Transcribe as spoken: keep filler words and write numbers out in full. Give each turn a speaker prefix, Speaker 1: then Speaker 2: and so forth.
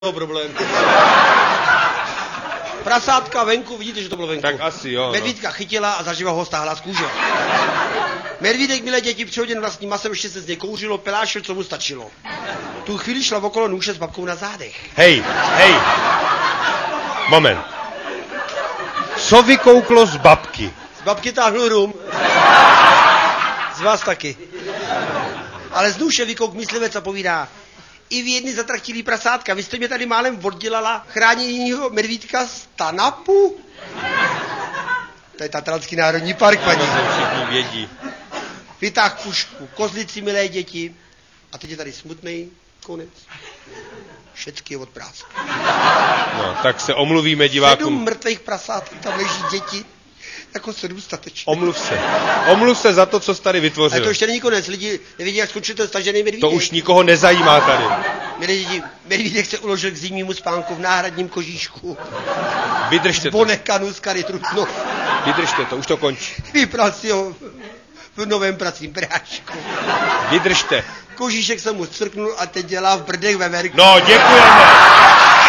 Speaker 1: problém. Prasátka venku, vidíte, že to bylo venku.
Speaker 2: Tak asi jo.
Speaker 1: Medvídka no. chytila a zaživa ho stáhla z kůže. Medvídek, milé děti, přihoděn vlastním masem, ještě se z něj kouřilo, pelášil, co mu stačilo. Tu chvíli šla okolo nůše s babkou na zádech.
Speaker 2: Hej, hej. Moment. Co vykouklo z babky?
Speaker 1: Z babky táhnul rum. Z vás taky. Ale z nůše vykouk myslivec a povídá: i vy jedny zatraktilý prasátka, vy jste mě tady málem oddělala chráněnýho medvídka z Tanapu? To je Tatranský národní park, paní.
Speaker 2: Všichni vědí.
Speaker 1: Vytáh pušku, kozlici, milé děti. A teď je tady smutnej konec. Všecky je od práce.
Speaker 2: No, tak se omluvíme divákům.
Speaker 1: Sedm mrtvých prasátek, tam leží děti. Jako sedm statečných.
Speaker 2: Omluv se. Omluv se za to, co jsi tady vytvořil.
Speaker 1: Ale to ještě není konec. Lidi nevidí, jak skončil ten stažený medvídek.
Speaker 2: To už nikoho nezajímá tady.
Speaker 1: Milí lidi, medvídek se uložil k zimnímu spánku v náhradním kožíšku.
Speaker 2: Vydržte to.
Speaker 1: Bonekanu z Kary Trutnov.
Speaker 2: Vydržte to, už to končí.
Speaker 1: Vypral si ho v novém pracím prášku.
Speaker 2: Vydržte.
Speaker 1: Kožíšek se mu strknul a teď dělá v brdech ve verku.
Speaker 2: No, děkujeme.